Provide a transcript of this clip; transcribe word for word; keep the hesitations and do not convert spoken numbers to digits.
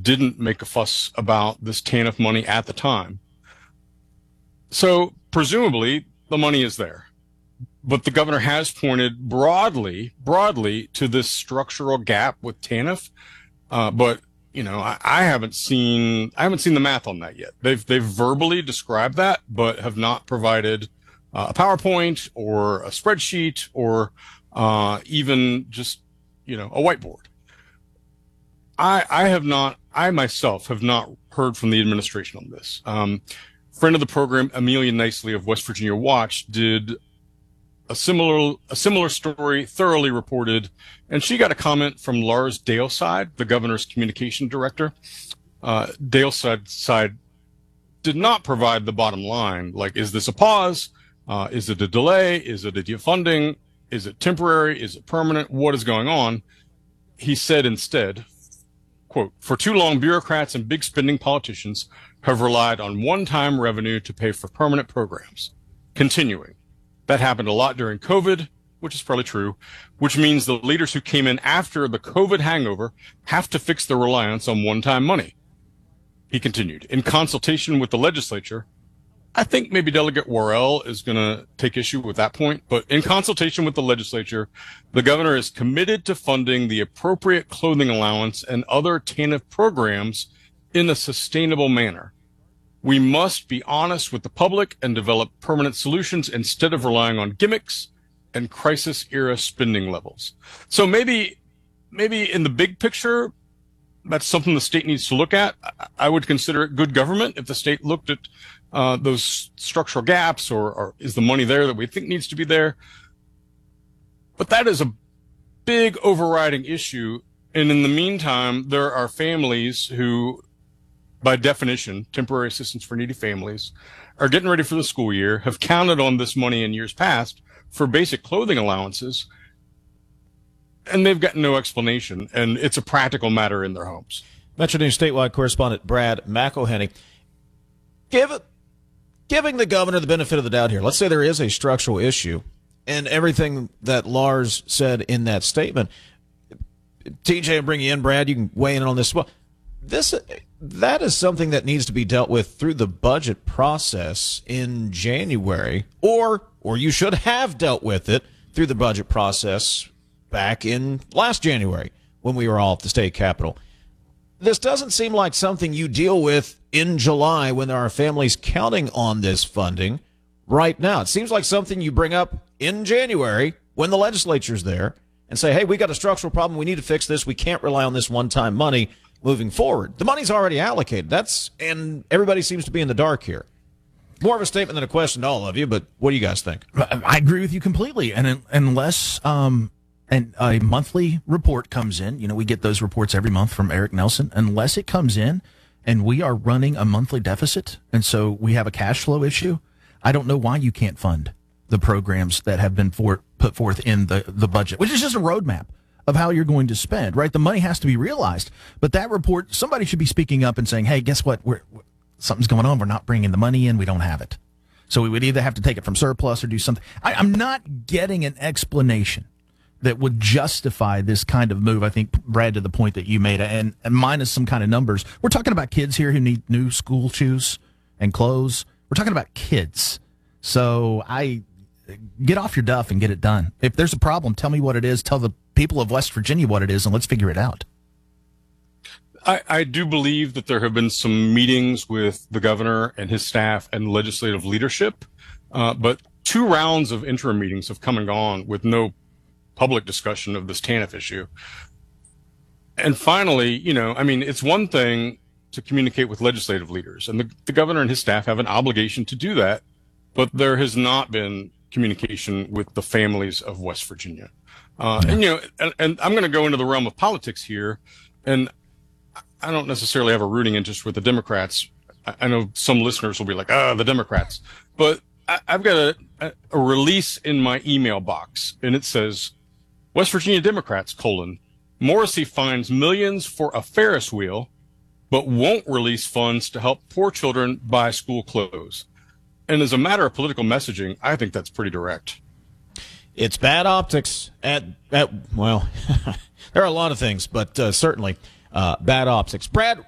didn't make a fuss about this TANF money at the time. So presumably the money is there. But the governor has pointed broadly, broadly to this structural gap with TANF. Uh, but, you know, I, I haven't seen, I haven't seen the math on that yet. They've, they've verbally described that, but have not provided uh, a PowerPoint or a spreadsheet or uh, even just, you know, a whiteboard. I, I have not, I myself have not heard from the administration on this. Um, friend of the program, Amelia Nicely of West Virginia Watch, did a similar, a similar story, thoroughly reported, and she got a comment from Lars Daleside, the governor's communication director. Uh, Daleside side did not provide the bottom line. Like, is this a pause? Uh, is it a delay? Is it a defunding? Is it temporary? Is it permanent? What is going on? He said instead, quote, for too long, bureaucrats and big spending politicians have relied on one-time revenue to pay for permanent programs. Continuing. That happened a lot during COVID, which is probably true, which means the leaders who came in after the COVID hangover have to fix their reliance on one-time money. He continued, in consultation with the legislature, I think maybe Delegate Worrell is going to take issue with that point, but in consultation with the legislature, the governor is committed to funding the appropriate clothing allowance and other TANF programs in a sustainable manner. We must be honest with the public and develop permanent solutions instead of relying on gimmicks and crisis era spending levels. So maybe, maybe in the big picture, that's something the state needs to look at. I would consider it good government if the state looked at uh, those structural gaps, or, or is the money there that we think needs to be there? But that is a big overriding issue. And in the meantime, there are families who, by definition, temporary assistance for needy families, are getting ready for the school year, have counted on this money in years past for basic clothing allowances, and they've got no explanation, and it's a practical matter in their homes. Metro News statewide correspondent Brad McElhenney. Give it, giving the governor the benefit of the doubt here. Let's say there is a structural issue, and everything that Lars said in that statement. T J, I'll bring you in. Brad, you can weigh in on this as well. This, that is something that needs to be dealt with through the budget process in January, or or you should have dealt with it through the budget process back in last January when we were all at the state capitol. This doesn't seem like something you deal with in July when there are families counting on this funding right now. It seems like something you bring up in January when the legislature's there and say, hey, we got a structural problem. We need to fix this. We can't rely on this one-time money moving forward. The money's already allocated. That's, and everybody seems to be in the dark here. More of a statement than a question to all of you, but what do you guys think? I agree with you completely. And unless um, and a monthly report comes in, you know, we get those reports every month from Eric Nelson, unless it comes in and we are running a monthly deficit, and so we have a cash flow issue, I don't know why you can't fund the programs that have been for, put forth in the, the budget, which is just a roadmap of how you're going to spend, right? The money has to be realized. But that report, somebody should be speaking up and saying, hey, guess what? We're, something's going on. We're not bringing the money in. We don't have it. So we would either have to take it from surplus or do something. I, I'm not getting an explanation that would justify this kind of move. I think, Brad, to the point that you made, and, and minus some kind of numbers. We're talking about kids here who need new school shoes and clothes. We're talking about kids. So I get off your duff and get it done. If there's a problem, tell me what it is. Tell the people of West Virginia what it is, and let's figure it out. I, I do believe that there have been some meetings with the governor and his staff and legislative leadership, uh, but two rounds of interim meetings have come and gone with no public discussion of this TANF issue. And finally, you know, I mean, it's one thing to communicate with legislative leaders, and the, the governor and his staff have an obligation to do that, but there has not been communication with the families of West Virginia. Uh, and, you know, and, and I'm going to go into the realm of politics here, and I don't necessarily have a rooting interest with the Democrats. I, I know some listeners will be like, ah, the Democrats. But I, I've got a, a release in my email box, and it says, West Virginia Democrats, colon, Morrissey finds millions for a Ferris wheel, but won't release funds to help poor children buy school clothes. And as a matter of political messaging, I think that's pretty direct. It's bad optics at, at well, there are a lot of things, but uh, certainly uh, bad optics. Brad,